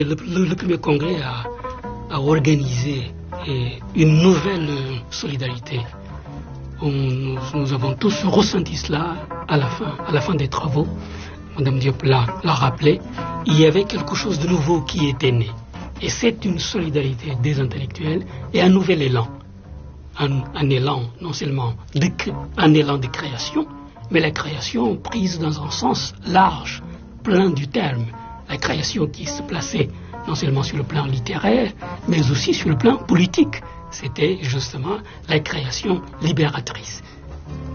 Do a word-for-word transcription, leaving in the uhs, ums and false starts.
Le, le, le premier congrès a, a organisé et, une nouvelle solidarité. On, nous, nous avons tous ressenti cela à la fin, à la fin des travaux. Madame Diop l'a, l'a rappelé. Il y avait quelque chose de nouveau qui était né. Et c'est une solidarité des intellectuels et un nouvel élan. Un, un élan, non seulement de, un élan de création, mais la création prise dans un sens large, plein du terme. La création qui se plaçait non seulement sur le plan littéraire, mais aussi sur le plan politique. C'était justement la création libératrice.